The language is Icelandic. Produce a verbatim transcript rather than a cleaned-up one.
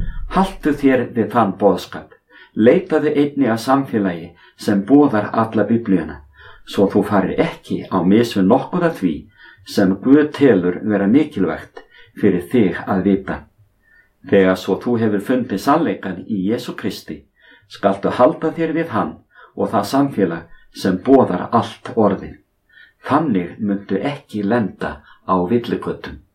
Haltu þér við þann boðskap. Leitaðu einnig að samfélagi sem boðar alla Biblíuna, svo þú farir ekki á mis við nokkuð af því sem Guð telur vera mikilvægt fyrir þig að vita. Þegar svo þú hefur fundið sannleikann í Jesú Kristi, skaltu halda þér við hann og það samfélag sem boðar allt orðið. Þannig muntu ekki lenda á villigötum.